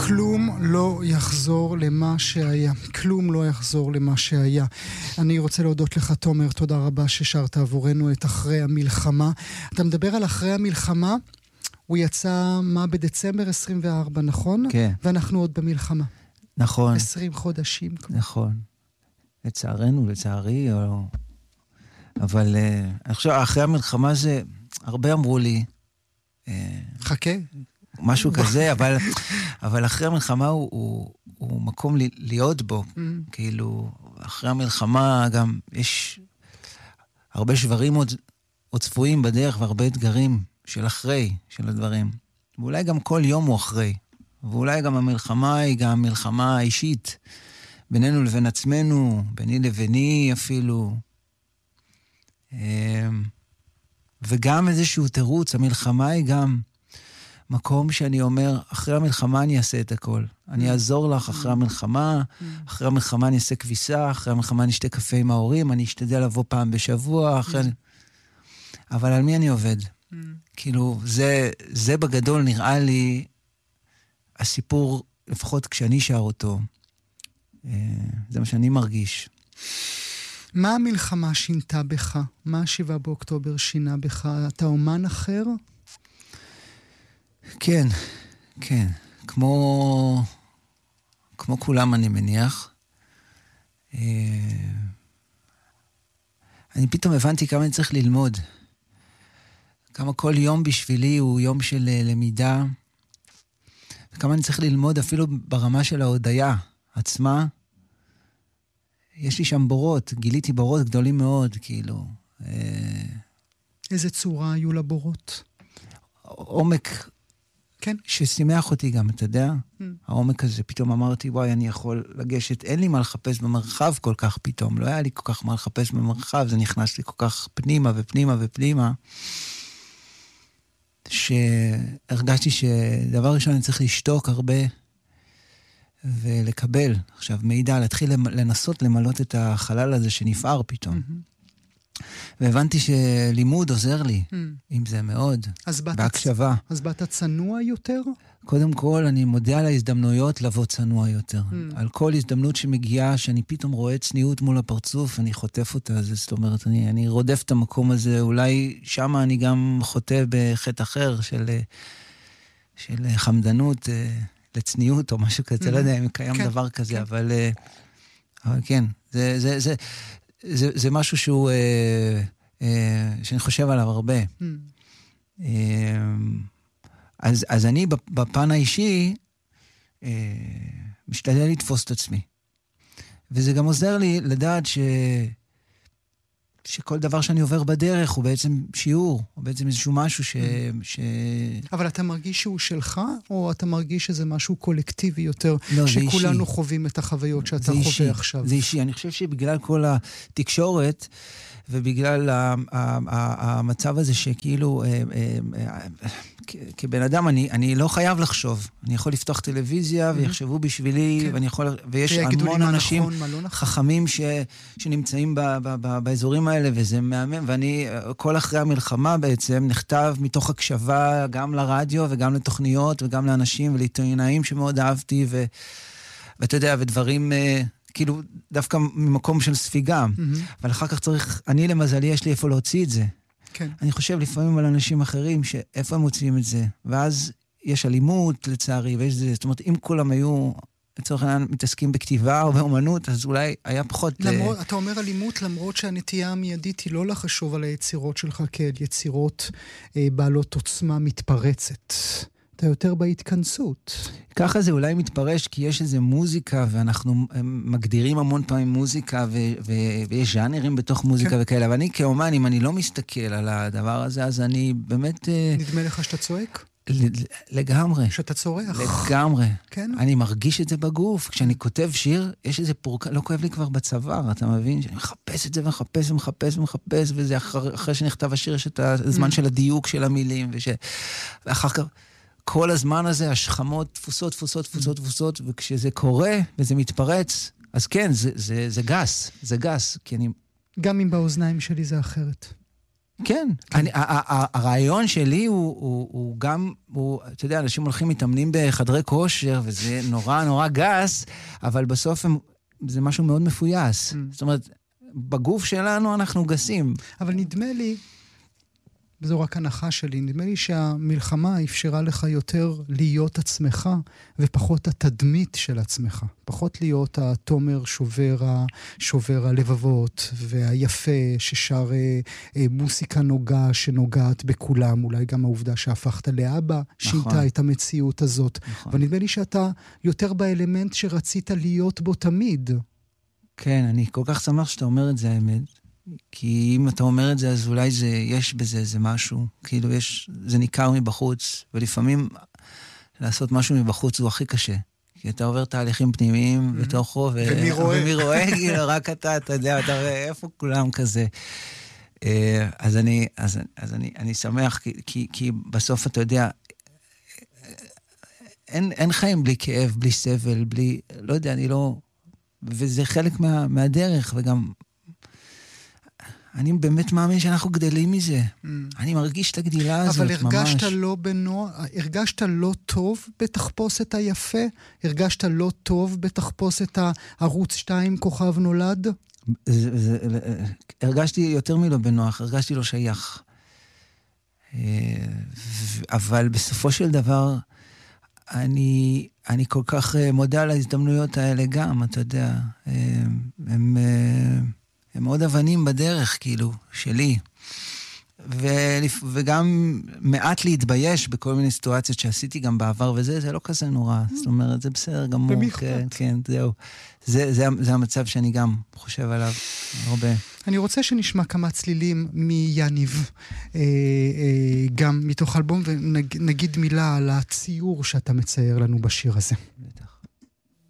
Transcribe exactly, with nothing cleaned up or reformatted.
כלום לא יחזור למה שהיה. כלום לא יחזור למה שהיה. אני רוצה להודות לך, תומר, תודה רבה ששרת עבורנו את אחרי המלחמה. אתה מדבר על אחרי המלחמה, הוא יצא מה בדצמבר עשרים וארבע, נכון? כן. ואנחנו עוד במלחמה. נכון. עשרים חודשים. נכון. לצערנו, לצערי, או... אבל אני חושב, אחרי המלחמה זה, הרבה אמרו לי, חכה. משהו כזה, אבל, אבל אחרי המלחמה הוא, הוא, הוא מקום להיות בו. כאילו, אחרי המלחמה גם יש הרבה שברים עוד, עוד צפויים בדרך, והרבה אתגרים של אחרי, של הדברים. ואולי גם כל יום הוא אחרי. ואולי גם המלחמה היא גם מלחמה אישית, בינינו לבין עצמנו, ביני לביני אפילו. וגם איזשהו תירוץ, המלחמה היא גם מקום שאני אומר, אחרי המלחמה אני אעשה את הכל. אני אעזור לך אחרי המלחמה, אחרי המלחמה אני אעשה כביסה, אחרי המלחמה אני אשתה קפה עם ההורים, אני אשתדל לבוא פעם בשבוע, אחרי... אבל על מי אני עובד? כאילו, זה, זה בגדול נראה לי הסיפור, לפחות כשאני שר אותו, זה מה שאני מרגיש. מה המלחמה שינתה בך? מה השבעה באוקטובר שינה בך? אתה אומן אחר? כן, כן. כמו, כמו כולם אני מניח. אני פתאום הבנתי כמה אני צריך ללמוד. כמה כל יום בשבילי הוא יום של למידה. וכמה אני צריך ללמוד אפילו ברמה של ההודעה עצמה. יש לי שם בורות, גיליתי בורות גדולים מאוד, כאילו. איזה צורה היו לבורות? עומק, כן. ששימח אותי גם, אתה יודע? Mm. העומק הזה, פתאום אמרתי, וואי, אני יכול לגשת, אין לי מה לחפש במרחב כל כך פתאום, לא היה לי כל כך מה לחפש במרחב, זה נכנס לי כל כך פנימה ופנימה ופנימה, שהרגשתי שדבר ראשון אני צריך לשתוק הרבה, ולקבל, עכשיו מידע, להתחיל לנסות למלות את החלל הזה שנפער פתאום. Mm-hmm. והבנתי שלימוד עוזר לי, mm. עם זה מאוד, בהקשבה. אז באת צנוע יותר? קודם כל, אני מודה על ההזדמנויות לבוא צנוע יותר. Mm. על כל הזדמנות שמגיעה, שאני פתאום רואה צניעות מול הפרצוף, אני חוטף אותה, זאת אומרת, אני, אני רודף את המקום הזה, אולי שם אני גם חוטא בחטא אחר של, של חמדנות, לצניעות או משהו כזה, לא יודע אם קיים דבר כזה, אבל כן, זה משהו שהוא, שאני חושב עליו הרבה. אז אני בפן האישי משתדל לתפוס את עצמי. וזה גם עוזר לי לדעת ש... שכל דבר שאני עובר בדרך הוא בעצם שיעור, הוא בעצם איזשהו משהו ש... ש... אבל אתה מרגיש שהוא שלך, או אתה מרגיש שזה משהו קולקטיבי יותר, לא, שכולנו חווים את החוויות שאתה חווה אישי. עכשיו? זה אישי. אני חושב שבגלל כל התקשורת, ובגלל המצב הזה שכאילו, כבן אדם אני, אני לא חייב לחשוב. אני יכול לפתוח טלוויזיה ויחשבו בשבילי, ואני יכול, ויש המון אנשים חכמים ש, שנמצאים ב, ב, ב, באזורים האלה, וזה מהמם, ואני, כל אחרי המלחמה בעצם נכתב מתוך הקשבה גם לרדיו וגם לתוכניות וגם לאנשים ולעיתונאים שמאוד אהבתי, ו, ואתה יודע, ודברים... כאילו, דווקא ממקום של ספיגה. Mm-hmm. אבל אחר כך צריך, אני למזלי, יש לי איפה להוציא את זה. כן. אני חושב לפעמים על אנשים אחרים, שאיפה הם מוציאים את זה. ואז יש אלימות, לצערי, ויש זה, זאת אומרת, אם כולם היו, לצורך העניין, מתעסקים בכתיבה או באמנות, אז אולי היה פחות... למרות, אתה אומר אלימות, למרות שהנטייה המיידית היא לא לחשוב על היצירות שלך כאל יצירות אה, בעלות עוצמה מתפרצת. אתה יותר בהתכנסות. ככה זה אולי מתפרש, כי יש איזו מוזיקה, ואנחנו מגדירים המון פעמים מוזיקה, ו- ו- ויש ז'אנרים בתוך מוזיקה כן. וכאלה, אבל אני כאומן, אם אני לא מסתכל על הדבר הזה, אז אני באמת... נדמה לך שאתה צועק? לגמרי. שאתה צורח? לגמרי. כן? אני מרגיש את זה בגוף. כשאני כותב שיר, יש איזה פורקה, לא כואב לי כבר בצוואר, אתה מבין? שאני מחפש את זה ומחפש ומחפש ומחפש, וזה אחרי, אחרי שנכתב השיר, יש את הזמן של הדיוק של המילים, וש... ואחר כך... כל הזמן הזה, השכמות, תפוסות, תפוסות, תפוסות, תפוסות, וכשזה קורה וזה מתפרץ, אז כן, זה, זה, זה גס, זה גס, כי אני... גם אם באוזניים שלי זה אחרת. כן. אני, הרעיון שלי הוא, הוא, הוא גם, הוא, אתה יודע, אנשים הולכים מתאמנים בחדרי כושר, וזה נורא נורא גס, אבל בסוף הם, זה משהו מאוד מפויס. Mm. זאת אומרת, בגוף שלנו אנחנו גסים. אבל נדמה לי, וזו רק הנחה שלי, נדמה לי שהמלחמה אפשרה לך יותר להיות עצמך, ופחות התדמית של עצמך. פחות להיות התומר שובר, שובר הלבבות, והיפה ששר אה, אה, מוסיקה נוגה שנוגעת בכולם. אולי גם העובדה שהפכת לאבא, נכון. שינתה את המציאות הזאת. נכון. ונדמה לי שאתה יותר באלמנט שרצית להיות בו תמיד. כן, אני כל כך שמח שאתה אומר את זה, האמת. כי אם אתה אומר את זה, אז אולי זה, יש בזה איזה משהו, כאילו יש, זה ניכר מבחוץ, ולפעמים לעשות משהו מבחוץ הוא הכי קשה. כי אתה עובר תהליכים פנימיים mm-hmm. בתוכו, ו... ומי רואה? ומי רואה, כאילו, רק אתה, אתה יודע, אתה רואה איפה כולם כזה. אז אני, אז, אז אני, אני שמח, כי, כי, כי בסוף אתה יודע, אין, אין חיים בלי כאב, בלי סבל, בלי, לא יודע, אני לא, וזה חלק מה, מהדרך, וגם, אני באמת מאמין שאנחנו גדלים מזה. Mm. אני מרגיש את הגדילה הזאת, ממש. אבל הרגשת לא בנוע... הרגשת לא טוב בתחפוש את היפה? הרגשת לא טוב בתחפוש את הערוץ שתיים כוכב נולד? זה, זה, הרגשתי יותר מלא בנוח, הרגשתי לא שייך. אבל בסופו של דבר, אני, אני כל כך מודה על ההזדמנויות האלה גם, אתה יודע. הם... הם מאוד אבנים בדרך, כאילו, שלי. ו... וגם מעט להתבייש בכל מיני סיטואציות שעשיתי גם בעבר, וזה, זה לא כזה נורא. זאת אומרת, זה בסדר גמור. כן, כן, זהו. זה, זה, זה המצב שאני גם חושב עליו הרבה. אני רוצה שנשמע כמה צלילים מיניב, אה, אה, גם מתוך אלבום, ונגיד מילה על הציור שאתה מצייר לנו בשיר הזה.